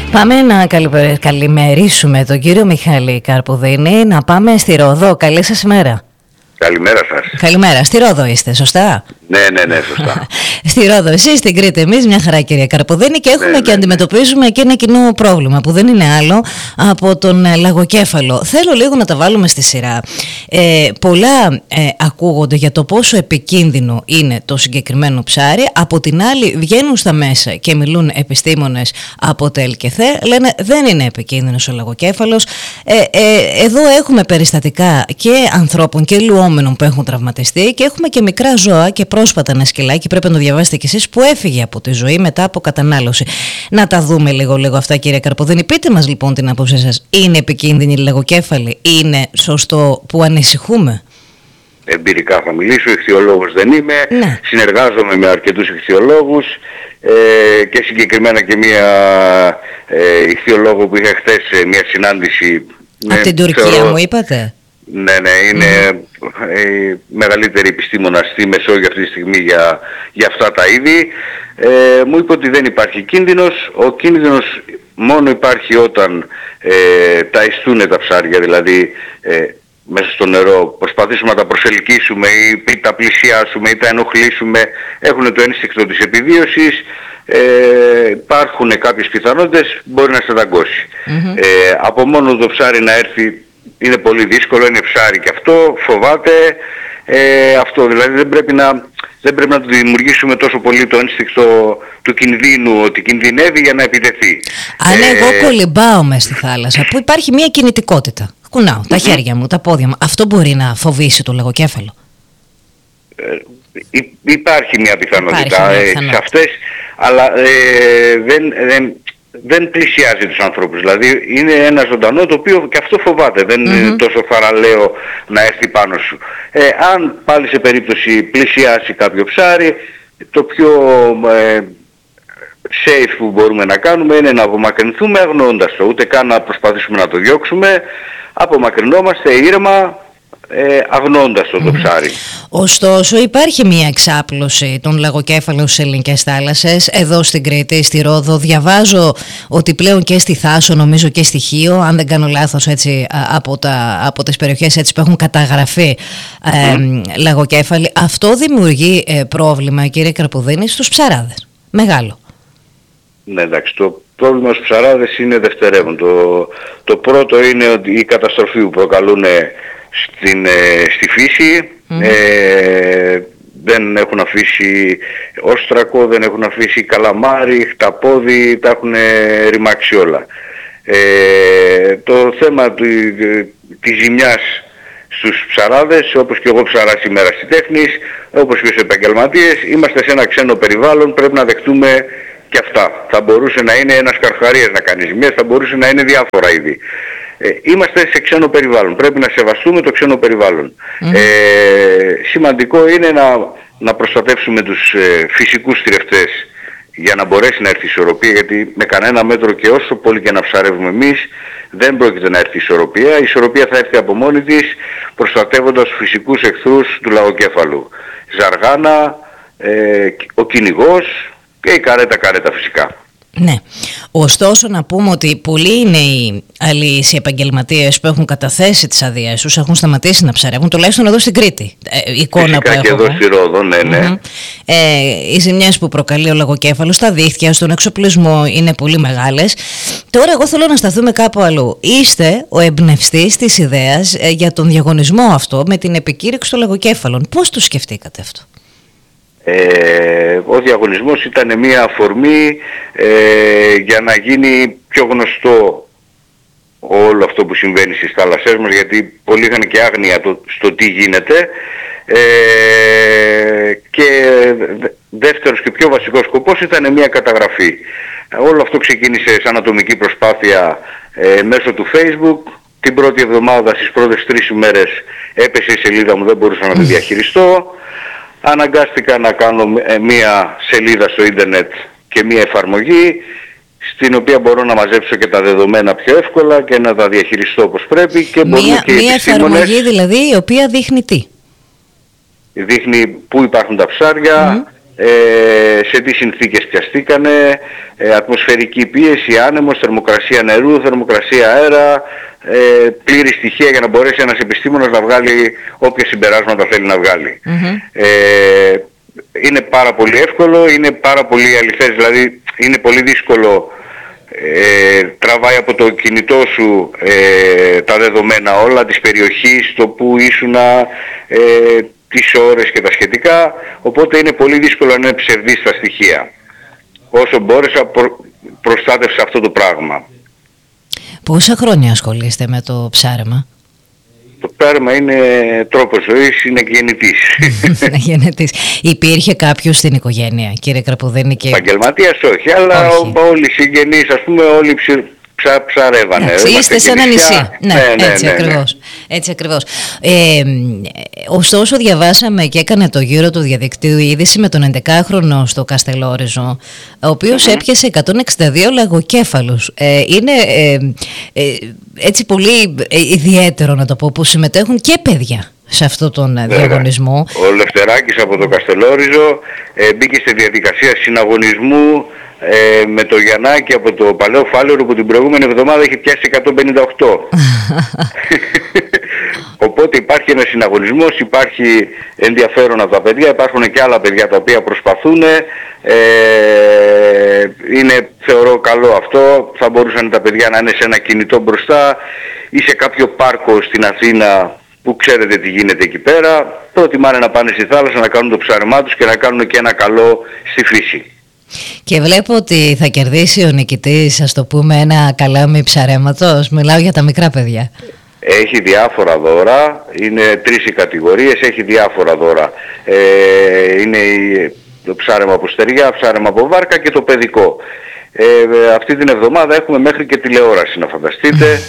Πάμε να καλημερίσουμε τον κύριο Μιχάλη Καρπουδίνη, να πάμε στη Ρόδο. Καλή σας ημέρα. Καλημέρα σας. Καλημέρα. Στη Ρόδο είστε, σωστά? Ναι, σωστά. Στη Ρόδο, εσείς στην Κρήτη, εμείς μια χαρά, κυρία Καρπουδίνη, και έχουμε και αντιμετωπίζουμε και ένα κοινό πρόβλημα που δεν είναι άλλο από τον λαγοκέφαλο. Θέλω λίγο να τα βάλουμε στη σειρά. Πολλά ακούγονται για το πόσο επικίνδυνο είναι το συγκεκριμένο ψάρι. Από την άλλη, βγαίνουν στα μέσα και μιλούν επιστήμονες από ΤΕΛ και ΘΕ, λένε δεν είναι επικίνδυνος ο λαγοκέφαλος. Εδώ έχουμε περιστατικά και ανθρώπων και λουόμενων που έχουν τραυματιστεί, και έχουμε και μικρά ζώα, και πρόσφατα ένα σκυλάκι, πρέπει να το διαβάσετε κι εσείς, που έφυγε από τη ζωή μετά από κατανάλωση. Να τα δούμε λίγο αυτά, κύριε Καρπουδίνη. Πείτε μας λοιπόν την άποψή σας. Είναι επικίνδυνη η λαγοκέφαλη? Είναι σωστό που ανησυχούμε? Εμπειρικά θα μιλήσω, ιχθυολόγος δεν είμαι. Ναι. Συνεργάζομαι με αρκετούς ιχθυολόγους και συγκεκριμένα και μία ιχθυολόγο που είχα χθες μια συνάντηση. Από την Τουρκία μου είπατε? Ναι, είναι η μεγαλύτερη επιστήμονα στη Μεσόγειο αυτή τη στιγμή για αυτά τα είδη. Μου είπε ότι δεν υπάρχει κίνδυνος. Ο κίνδυνος μόνο υπάρχει όταν τα ιστούν τα ψάρια, δηλαδή μέσα στο νερό προσπαθήσουμε να τα προσελκύσουμε ή τα πλησιάσουμε ή τα ενοχλήσουμε, έχουν το ένστικτο της επιβίωσης, υπάρχουν κάποιες πιθανότητες, μπορεί να σε δαγκώσει. Από μόνο το ψάρι να έρθει είναι πολύ δύσκολο, είναι ψάρι και αυτό, φοβάται αυτό, δηλαδή δεν πρέπει να του δημιουργήσουμε τόσο πολύ το ένστικτο του κινδύνου, ότι κινδυνεύει για να επιτεθεί. Αν εγώ κολυμπάω μες στη θάλασσα, που υπάρχει μια κινητικότητα, κουνάω τα χέρια μου, τα πόδια μου, αυτό μπορεί να φοβήσει το λαγοκέφαλο? Υπάρχει μια πιθανότητα σε αυτές, αλλά δεν πλησιάζει τους ανθρώπους. Δηλαδή είναι ένα ζωντανό το οποίο και αυτό φοβάται. Δεν είναι τόσο θαραλέο να έρθει πάνω σου. Αν πάλι σε περίπτωση πλησιάσει κάποιο ψάρι, το πιο safe που μπορούμε να κάνουμε είναι να απομακρυνθούμε αγνοώντας το. Ούτε καν να προσπαθήσουμε να το διώξουμε. Απομακρυνόμαστε ήρεμα, αγνώντας το ψάρι. Ωστόσο υπάρχει μια εξάπλωση των λαγοκέφαλων στις ελληνικές θάλασσες. Εδώ στην Κρήτη, στη Ρόδο, διαβάζω ότι πλέον και στη Θάσο, νομίζω και στη Χίο, αν δεν κάνω λάθος, έτσι, από τις περιοχές έτσι που έχουν καταγραφεί λαγοκέφαλοι. Αυτό δημιουργεί πρόβλημα, κύριε Καρπουδίνη, στους ψαράδες? Μεγάλο. Ναι, εντάξει, το πρόβλημα στους ψαράδες είναι δευτερεύον. Το πρώτο είναι ότι η καταστροφή που προκαλούν στη φύση, δεν έχουν αφήσει όστρακο, δεν έχουν αφήσει καλαμάρι, χταπόδι, τα έχουν ρημάξει όλα. Το θέμα της ζημιάς στους ψαράδες, όπως και εγώ ψαρά σήμερα στη τέχνης, όπως και στους επαγγελματίες, είμαστε σε ένα ξένο περιβάλλον, πρέπει να δεχτούμε και αυτά. Θα μπορούσε να είναι ένας καρχαρίας να κάνει ζημιές, θα μπορούσε να είναι διάφορα είδη. Είμαστε σε ξένο περιβάλλον, πρέπει να σεβαστούμε το ξένο περιβάλλον. Σημαντικό είναι να προστατεύσουμε τους φυσικούς θηρευτές για να μπορέσει να έρθει η ισορροπία, γιατί με κανένα μέτρο και όσο πολύ και να ψαρεύουμε εμείς δεν πρόκειται να έρθει η ισορροπία. Η ισορροπία θα έρθει από μόνη της προστατεύοντας τους φυσικούς εχθρούς του λαγοκέφαλου. Ζαργάνα, ο κυνηγός και η καρέτα φυσικά. Ναι. Ωστόσο να πούμε ότι πολλοί είναι οι αλλοίς, οι επαγγελματίες που έχουν καταθέσει τις αδείες τους, έχουν σταματήσει να ψαρεύουν, τουλάχιστον εδώ στην Κρήτη. Εικόνα φυσικά που και έχουμε. εδώ στη Ρόδο, ναι. Οι ζημιές που προκαλεί ο λαγοκέφαλος στα δίχτυα, στον εξοπλισμό είναι πολύ μεγάλες. Τώρα εγώ θέλω να σταθούμε κάπου αλλού. Είστε ο εμπνευστής της ιδέας για τον διαγωνισμό αυτό με την επικήρυξη των λαγοκέφαλων. Πώς το σκεφτήκατε αυτό? Ο διαγωνισμός ήταν μια αφορμή για να γίνει πιο γνωστό όλο αυτό που συμβαίνει στις θάλασσές μας, γιατί πολλοί είχαν και άγνοια στο τι γίνεται, και δεύτερος και πιο βασικός σκοπός ήταν μια καταγραφή. Όλο αυτό ξεκίνησε σαν ατομική προσπάθεια μέσω του Facebook. Την πρώτη εβδομάδα, στις πρώτες 3 ημέρες έπεσε η σελίδα μου, δεν μπορούσα να τη διαχειριστώ. Αναγκάστηκα να κάνω μία σελίδα στο ίντερνετ και μία εφαρμογή, στην οποία μπορώ να μαζέψω και τα δεδομένα πιο εύκολα και να τα διαχειριστώ όπως πρέπει. Και μία εφαρμογή δηλαδή η οποία δείχνει τι? Δείχνει πού υπάρχουν τα ψάρια, σε τι συνθήκες πιαστήκανε, ατμοσφαιρική πίεση, άνεμος, θερμοκρασία νερού, θερμοκρασία αέρα, πλήρη στοιχεία για να μπορέσει ένας επιστήμονας να βγάλει όποια συμπεράσματα θέλει να βγάλει. Είναι πάρα πολύ εύκολο, είναι πάρα πολύ αληθές, δηλαδή είναι πολύ δύσκολο, τραβάει από το κινητό σου τα δεδομένα όλα της περιοχής, το που ήσουνα, τις ώρες και τα σχετικά, οπότε είναι πολύ δύσκολο να είναι ψευδής τα στοιχεία. Όσο μπόρεσα προστάτευσα αυτό το πράγμα. Πόσα χρόνια ασχολείστε με το ψάρεμα? Το ψάρεμα είναι τρόπος ζωής, είναι γενετής. Υπήρχε κάποιος στην οικογένεια, κύριε Καρπουδίνη? Επαγγελματίας όχι, αλλά όλοι οι συγγενείς, ας πούμε, όλοι ψαρεύανε. Είστε σε ένα νησί. Έτσι ακριβώς. Ωστόσο διαβάσαμε και έκανε το γύρο του διαδικτύου η είδηση με τον 11χρονο στο Καστελόριζο, ο οποίος έπιασε 162 λαγοκέφαλους. Είναι έτσι πολύ ιδιαίτερο, να το πω, που συμμετέχουν και παιδιά σε αυτόν τον διαγωνισμό. Ο Λευτεράκης από το Καστελόριζο μπήκε στη διαδικασία συναγωνισμού με το Γιαννάκη από το Παλαιό Φάλαιρο, που την προηγούμενη εβδομάδα είχε πιάσει 158. Οπότε υπάρχει ένας συναγωνισμός, υπάρχει ενδιαφέρον από τα παιδιά, υπάρχουν και άλλα παιδιά τα οποία προσπαθούν. Είναι, θεωρώ, καλό αυτό. Θα μπορούσαν τα παιδιά να είναι σε ένα κινητό μπροστά ή σε κάποιο πάρκο στην Αθήνα που ξέρετε τι γίνεται εκεί πέρα. Προτιμάνε να πάνε στη θάλασσα να κάνουν το ψάρεμά τους και να κάνουν και ένα καλό στη φύση. Και βλέπω ότι θα κερδίσει ο νικητής, ας το πούμε, ένα καλάμι ψαρέματος. Μιλάω για τα μικρά παιδιά. Έχει διάφορα δώρα, είναι 3 οι κατηγορίες, έχει διάφορα δώρα. Είναι το ψάρεμα από στεριά, ψάρεμα από βάρκα και το παιδικό. Αυτή την εβδομάδα έχουμε μέχρι και τηλεόραση, να φανταστείτε.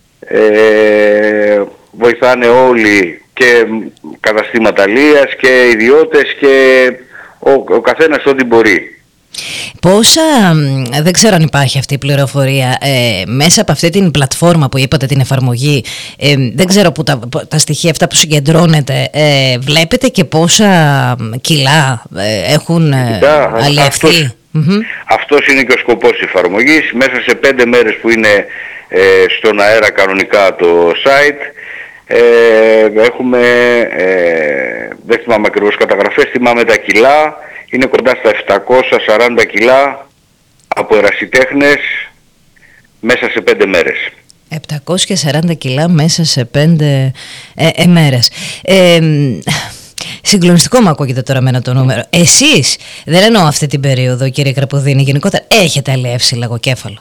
Βοηθάνε όλοι, και καταστήματα αλίας και ιδιώτες, και ο καθένας ό,τι μπορεί. Πόσα, δεν ξέρω αν υπάρχει αυτή η πληροφορία, μέσα από αυτή την πλατφόρμα που είπατε, την εφαρμογή, δεν ξέρω που τα στοιχεία αυτά που συγκεντρώνετε, βλέπετε και πόσα κιλά έχουν αλλιευθεί? Αυτός είναι και ο σκοπός της εφαρμογής. Μέσα σε 5 μέρες που είναι στον αέρα κανονικά το site, έχουμε, δεν θυμάμαι ακριβώς καταγραφές, θυμάμαι τα κιλά. Είναι κοντά στα 740 κιλά από ερασιτέχνες μέσα σε 5 μέρες. 740 κιλά μέσα σε 5 μέρες. Συγκλονιστικό μου ακούγεται τώρα μένα το νούμερο. Εσείς, δεν εννοώ αυτή την περίοδο, κύριε Καρπουδίνη, γενικότερα έχετε αλλιεύσει λαγοκέφαλο?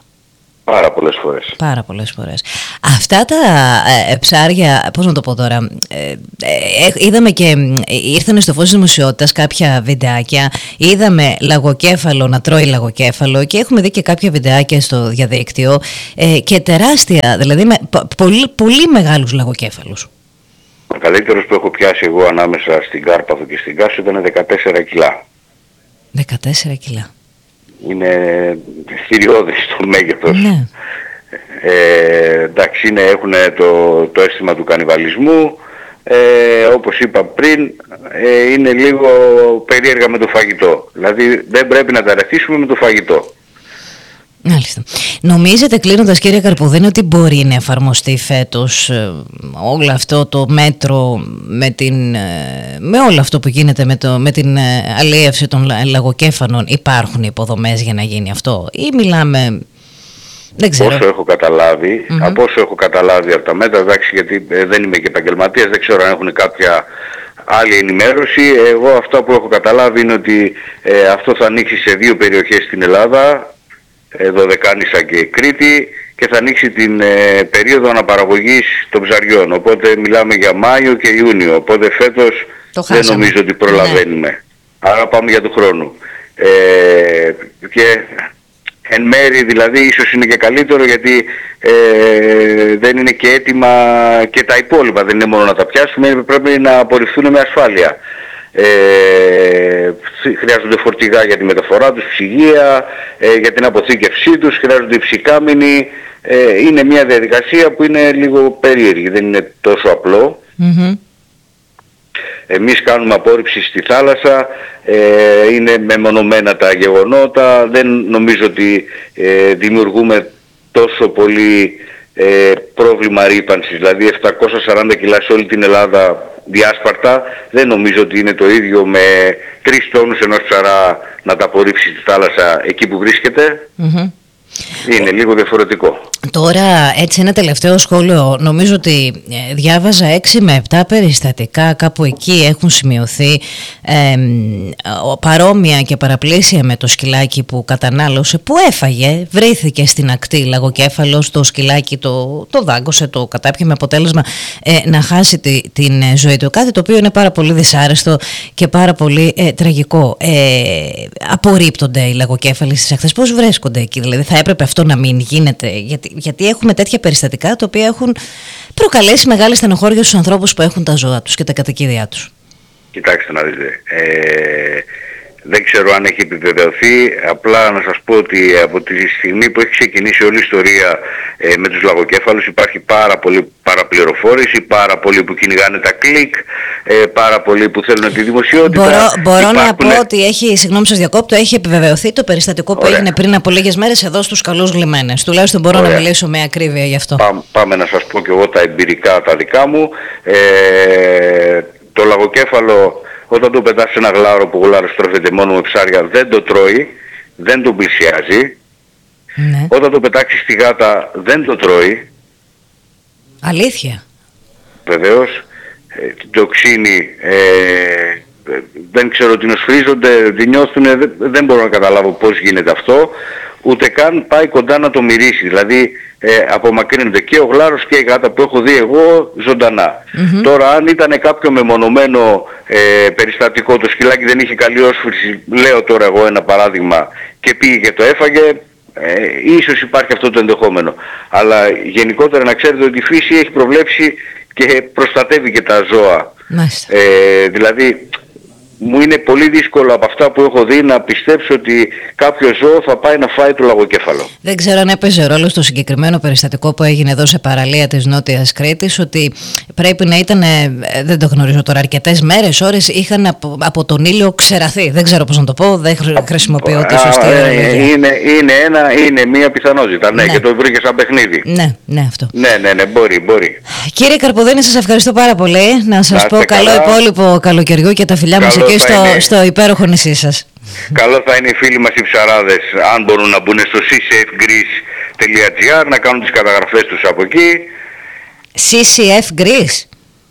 Πάρα πολλές φορές. Αυτά τα ψάρια, πώς να το πω τώρα, είδαμε και ήρθαν στο φως της δημοσιότητας κάποια βιντεάκια, είδαμε λαγοκέφαλο να τρώει λαγοκέφαλο, και έχουμε δει και κάποια βιντεάκια στο διαδίκτυο και τεράστια, δηλαδή με πολύ μεγάλους λαγοκέφαλους. Ο καλύτερος που έχω πιάσει εγώ ανάμεσα στην Κάρπαθο και στην Κάσο ήταν 14 κιλά. 14 κιλά. Είναι θηριώδες το μέγεθος. Ναι. Εντάξει, έχουν το αίσθημα του κανιβαλισμού. Όπως είπα πριν, είναι λίγο περίεργα με το φαγητό. Δηλαδή δεν πρέπει να τα ρεθίσουμε με το φαγητό. Μάλιστα. Νομίζετε, κλείνοντας, κύριε Καρπουδίνη, ότι μπορεί να εφαρμοστεί φέτος όλο αυτό το μέτρο με όλο αυτό που γίνεται με την αλίευση των λαγοκέφαλων? Υπάρχουν υποδομές για να γίνει αυτό, ή μιλάμε, δεν ξέρω? Όσο έχω καταλάβει, από όσο έχω καταλάβει από τα μέτρα, εντάξει, γιατί δεν είμαι και επαγγελματίας, δεν ξέρω αν έχουν κάποια άλλη ενημέρωση. Εγώ αυτό που έχω καταλάβει είναι ότι αυτό θα ανοίξει σε 2 περιοχές στην Ελλάδα, Δωδεκάνησα και Κρήτη, και θα ανοίξει την περίοδο αναπαραγωγής των ψαριών. Οπότε μιλάμε για Μάιο και Ιούνιο. Οπότε φέτος δεν νομίζω ότι προλαβαίνουμε. Ναι. Άρα πάμε για τον χρόνο. Και εν μέρει δηλαδή ίσως είναι και καλύτερο, γιατί δεν είναι και έτοιμα και τα υπόλοιπα. Δεν είναι μόνο να τα πιάσουμε, πρέπει να απορριφθούν με ασφάλεια. Χρειάζονται φορτηγά για τη μεταφορά τους, ψυγεία, για την αποθήκευσή τους, χρειάζονται ψυκάμινοι. Είναι μια διαδικασία που είναι λίγο περίεργη, δεν είναι τόσο απλό. εμείς κάνουμε απόρριψη στη θάλασσα, είναι μεμονωμένα τα γεγονότα, δεν νομίζω ότι δημιουργούμε τόσο πολύ πρόβλημα ρύπανσης, δηλαδή 740 κιλά σε όλη την Ελλάδα διάσπαρτα, δεν νομίζω ότι είναι το ίδιο με 3 τόνους ενός ψαρά να τα απορρίψει στη θάλασσα εκεί που βρίσκεται. Είναι λίγο διαφορετικό. Τώρα, έτσι ένα τελευταίο σχόλιο. Νομίζω ότι διάβαζα 6 με 7 περιστατικά, κάπου εκεί έχουν σημειωθεί παρόμοια και παραπλήσια με το σκυλάκι που κατανάλωσε, που έφαγε, βρέθηκε στην ακτή λαγοκέφαλος, το σκυλάκι το δάγκωσε, το κατάπιε με αποτέλεσμα να χάσει την ζωή του. Κάτι το οποίο είναι πάρα πολύ δυσάρεστο και πάρα πολύ τραγικό. Απορρίπτονται οι λαγοκέφαλοι στις ακτές. Πώς βρίσκονται εκεί, δηλαδή θα έπρεπε αυτό να μην γίνεται, γιατί έχουμε τέτοια περιστατικά τα οποία έχουν προκαλέσει μεγάλη στενοχώρια στους ανθρώπους που έχουν τα ζώα τους και τα κατοικίδια τους. Κοιτάξτε να δείτε, δεν ξέρω αν έχει επιβεβαιωθεί, απλά να σας πω ότι από τη στιγμή που έχει ξεκινήσει όλη η ιστορία με τους λαγοκέφαλους υπάρχει πάρα πολύ παραπληροφόρηση, πάρα πολλοί που κυνηγάνε τα κλικ, πάρα πολλοί που θέλουν τη δημοσιότητα. Μπορώ να πω ότι έχει, συγγνώμη σας διακόπτω, έχει επιβεβαιωθεί το περιστατικό που έγινε πριν από λίγες μέρες εδώ στους Καλούς Λιμένες. Τουλάχιστον μπορώ να μιλήσω με ακρίβεια γι' αυτό. Πάμε να σας πω και εγώ τα εμπειρικά τα δικά μου. Το λαγοκέφαλο, όταν το πετάς σε ένα γλάρο που γλάρος τρέφεται μόνο με ψάρια, δεν το τρώει, δεν το πλησιάζει. Ναι. Όταν το πετάξει στη γάτα δεν το τρώει. Αλήθεια. Βεβαίως. Το ξύνει, δεν ξέρω τι νοσφρίζονται, τι νιώθουν, δεν μπορώ να καταλάβω πώς γίνεται αυτό. Ούτε καν πάει κοντά να το μυρίσει. Δηλαδή απομακρύνεται και ο γλάρος και η γάτα που έχω δει εγώ ζωντανά. Τώρα αν ήταν κάποιο μεμονωμένο περιστατικό, το σκυλάκι δεν είχε καλή όσφρηση, λέω τώρα εγώ ένα παράδειγμα, και πήγε και το έφαγε, ίσως υπάρχει αυτό το ενδεχόμενο. Αλλά γενικότερα να ξέρετε ότι η φύση έχει προβλέψει και προστατεύει και τα ζώα. Δηλαδή μου είναι πολύ δύσκολο από αυτά που έχω δει να πιστέψω ότι κάποιο ζώο θα πάει να φάει το λαγοκέφαλο. Δεν ξέρω αν έπαιζε ρόλο στο συγκεκριμένο περιστατικό που έγινε εδώ σε παραλία της Νότιας Κρήτης, ότι πρέπει να ήταν, δεν το γνωρίζω τώρα, αρκετές μέρες, ώρες είχαν από τον ήλιο ξεραθεί. Δεν ξέρω πώς να το πω, δεν χρησιμοποιώ τη σωστή ορολογία. Είναι μία πιθανότητα, ναι, και το βρήκε σαν παιχνίδι. Ναι, αυτό. Ναι, μπορεί. Κύριε Καρποδένη, σας ευχαριστώ πάρα πολύ. Να σας πω καλό υπόλοιπο καλοκαιριού και τα φιλιά μας εκεί στο υπέροχο νησί σας. Καλό θα είναι οι φίλοι μας οι ψαράδες, αν μπορούν να μπουν στο seasafegreece.gr, να κάνουν τις καταγραφές τους από εκεί. CCF Greece.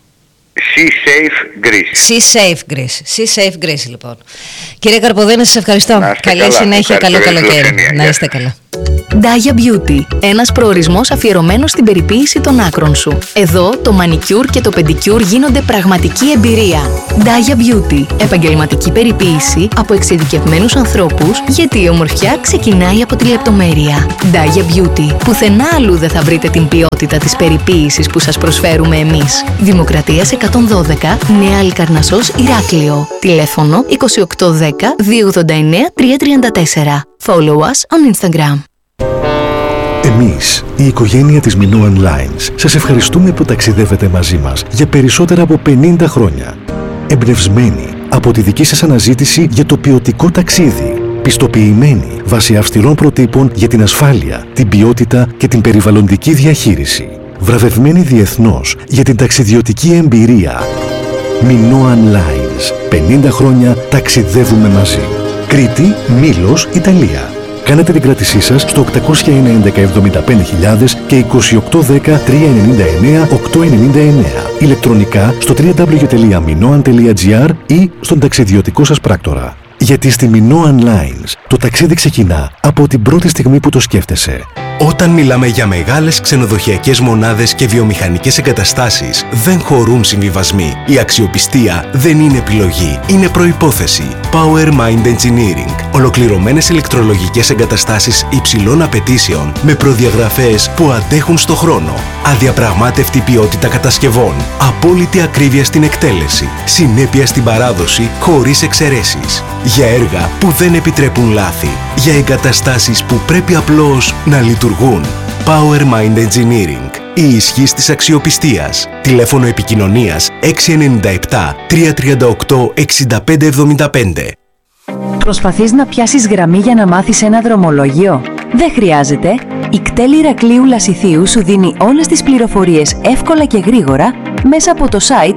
Sea Safe Greece, λοιπόν. Κύριε Καρποδένη, σας ευχαριστώ. Καλή συνέχεια, καλό καλοκαίρι. Να είστε καλά. Daya Beauty. Ένας προορισμός αφιερωμένος στην περιποίηση των άκρων σου. Εδώ το μανικιούρ και το πεντικιούρ γίνονται πραγματική εμπειρία. Daya Beauty. Επαγγελματική περιποίηση από εξειδικευμένους ανθρώπους, γιατί η ομορφιά ξεκινάει από τη λεπτομέρεια. Daya Beauty. Πουθενά αλλού δεν θα βρείτε την ποιότητα της περιποίησης που σας προσφέρουμε εμείς. Δημοκρατίας 112, Νέα Λικαρνασσός, Ηράκλειο. Τηλέφωνο 2810 289 334. Follow us on Instagram. Εμείς, η οικογένεια της Minoan Lines, σας ευχαριστούμε που ταξιδεύετε μαζί μας για περισσότερα από 50 χρόνια. Εμπνευσμένοι από τη δική σας αναζήτηση για το ποιοτικό ταξίδι. Πιστοποιημένοι βάσει αυστηρών προτύπων για την ασφάλεια, την ποιότητα και την περιβαλλοντική διαχείριση. Βραβευμένοι διεθνώς για την ταξιδιωτική εμπειρία. Minoan Lines. 50 χρόνια ταξιδεύουμε μαζί. Κρήτη, Μήλος, Ιταλία. Κάνετε την κράτησή σας στο 800-11-75.000 και 2810-399-899. Ηλεκτρονικά στο www.minoan.gr ή στον ταξιδιωτικό σας πράκτορα. Γιατί στη Minoan Lines το ταξίδι ξεκινά από την πρώτη στιγμή που το σκέφτεσαι. Όταν μιλάμε για μεγάλες ξενοδοχειακές μονάδες και βιομηχανικές εγκαταστάσεις, δεν χωρούν συμβιβασμοί. Η αξιοπιστία δεν είναι επιλογή, είναι προϋπόθεση. Power Mind Engineering. Ολοκληρωμένες ηλεκτρολογικές εγκαταστάσεις υψηλών απαιτήσεων με προδιαγραφές που αντέχουν στο χρόνο. Αδιαπραγμάτευτη ποιότητα κατασκευών. Απόλυτη ακρίβεια στην εκτέλεση. Συνέπεια στην παράδοση χωρίς εξαιρέσεις. Για έργα που δεν επιτρέπουν λάθη. Για εγκαταστάσεις που πρέπει απλώς να λειτουργούν. Power Mind Engineering. Η ισχύς της αξιοπιστίας. Τηλέφωνο επικοινωνίας 697 338 6575. Προσπαθείς να πιάσεις γραμμή για να μάθεις ένα δρομολόγιο? Δεν χρειάζεται. Η ΚΤΕΛ Ηρακλείου Λασιθίου σου δίνει όλες τις πληροφορίες εύκολα και γρήγορα μέσα από το site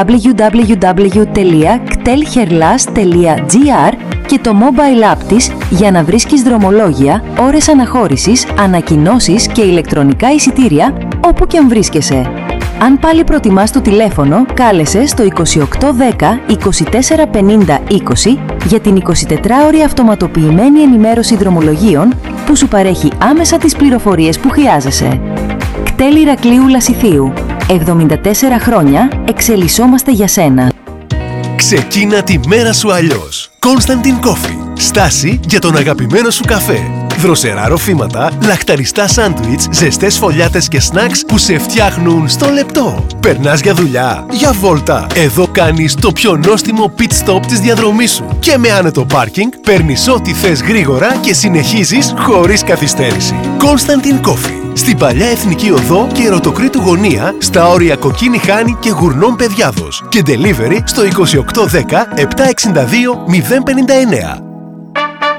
www.ktelherlas.gr και το mobile app της για να βρίσκεις δρομολόγια, ώρες αναχώρησης, ανακοινώσεις και ηλεκτρονικά εισιτήρια όπου και αν βρίσκεσαι. Αν πάλι προτιμάς το τηλέφωνο, κάλεσε στο 2810 24 50 20 για την 24ωρη αυτοματοποιημένη ενημέρωση δρομολογίων που σου παρέχει άμεσα τις πληροφορίες που χρειάζεσαι. ΚΤΕΛ Ηρακλείου Λασιθίου. 74 χρόνια εξελισσόμαστε για σένα. Ξεκίνα τη μέρα σου αλλιώς. Constantin Coffee. Στάση για τον αγαπημένο σου καφέ. Δροσερά ροφήματα, λαχταριστά σάντουιτς, ζεστές φωλιάτες και σνακς που σε φτιάχνουν στο λεπτό. Περνάς για δουλειά, για βόλτα. Εδώ κάνεις το πιο νόστιμο pit stop της διαδρομής σου. Και με άνετο πάρκινγκ παίρνεις ό,τι θες γρήγορα και συνεχίζεις χωρίς καθυστέρηση. Constantin Coffee. Στην Παλιά Εθνική Οδό και Ερωτοκρήτου Γωνία, στα όρια Κοκκίνη Χάνη και Γουρνών Παιδιάδος. Και delivery στο 2810 762 059.